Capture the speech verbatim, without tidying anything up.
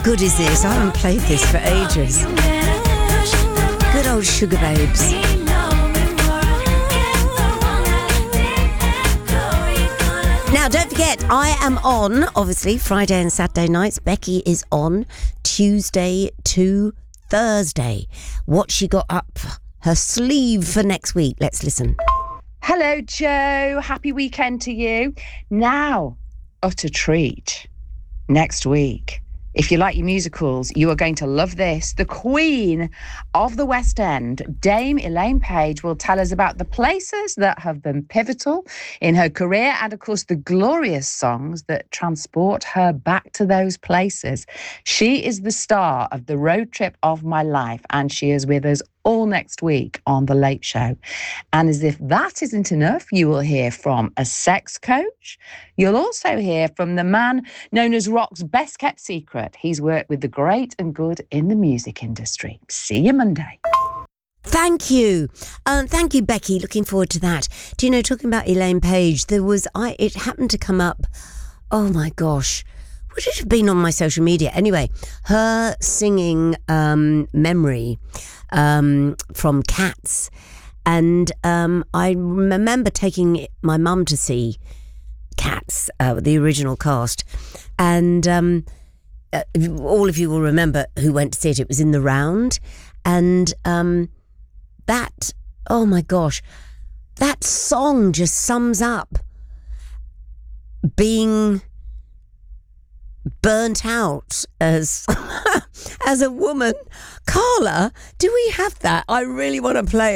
good is this? I haven't played this for ages. Good old Sugar Babes. Now, don't forget, I am on, obviously, Friday and Saturday nights. Becky is on Tuesday to Thursday. What she got up her sleeve for next week? Let's listen. Hello, Joe. Happy weekend to you. Now, utter treat. Next week, if you like your musicals, you are going to love this. The Queen of the West End, Dame Elaine Paige, will tell us about the places that have been pivotal in her career and, of course, the glorious songs that transport her back to those places. She is the star of the road trip of my life, and she is with us all next week on The Late Show. And as if that isn't enough, you will hear from a sex coach. You'll also hear from the man known as rock's best kept secret. He's worked with the great and good in the music industry. See you Monday. Thank you. Um, thank you, Becky. Looking forward to that. Do you know, talking about Elaine Paige, there was, I. it happened to come up, oh my gosh, would it have been on my social media? Anyway, her singing um, Memory um, from Cats. And um, I remember taking my mum to see Cats, uh, the original cast. And um, uh, all of you will remember who went to see it. It was in the round. And um, that, oh my gosh, that song just sums up being burnt out as as a woman. Carla, do we have that? I really want to play it.